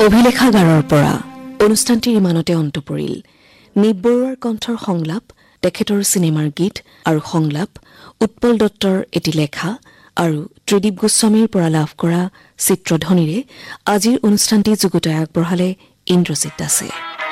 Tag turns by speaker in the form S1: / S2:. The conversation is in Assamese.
S1: অভিলেখাগাৰৰ পৰা অনুষ্ঠানটিৰ ইমানতে অন্ত পৰিল। নিপ বৰুৱাৰ কণ্ঠৰ সংলাপ, তেখেতৰ চিনেমাৰ গীত আৰু সংলাপ, উৎপল দত্তৰ এটি লেখা আৰু ত্ৰিদীপ গোস্বামীৰ পৰা লাভ কৰা চিত্ৰধ্বনিৰে আজিৰ অনুষ্ঠানটি যুগুতাই আগবঢ়ালে ইন্দ্ৰজিৎ দাসে।